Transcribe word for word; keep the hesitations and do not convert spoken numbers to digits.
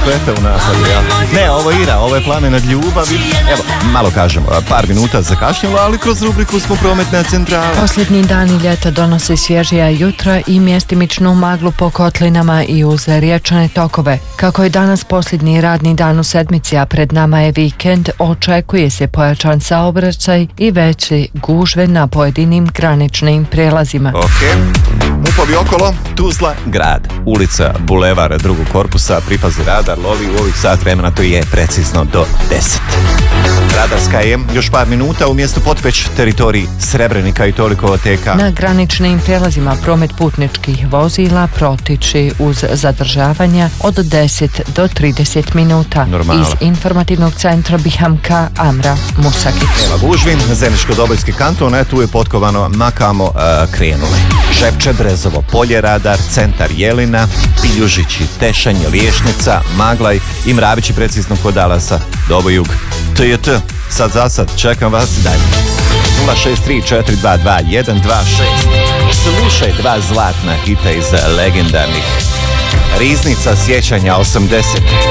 kvete u napadu, ja. Ne, ovo je Ira, ovo je Plamen od ljubavi. Evo, malo kažem, par minuta zakašnjelo, ali kroz rubriku smo Prometna centrala. Posljednji dani ljeta donose svježija jutra i mjestimičnu maglu po kotlinama i uz riječne tokove. Kako je danas posljednji radni dan u sedmici, a pred nama je vikend, očekuje se pojačan saobraćaj i veće gužve na pojedinim graničnim prijelazima. Ok, mupovi okolo, Tuzla, grad, ulica, bulevar drugog korpusa, pripazi radar, lovi u ovih sat vremena, to je precizno do deset. Radarska je još par minuta u mjestu Potpeć, teritoriji Srebrenika i toliko teka. Na graničnim prijelazima promet putničkih vozila protiče uz zadržavanja od deset do trideset minuta. Normalno. Iz informativnog centra Bihamka Amra Musagić. Nema gužvi, Zeničko-Dobojski kanton, e, tu je potkovano, makamo uh, krenuli. Šepče, Brezovo polje, radar, centar Jelina, Piljužići, Tešanj, Liješnica, Maglaj i Mravići, precizno kod Dalasa, Dobojug. To je to, sad za sad, čekam vas dalje. nula šest tri četiri dva dva jedan dva šest. Slušaj dva zlatna hita iz legendarnih Riznica sjećanja osamdeset.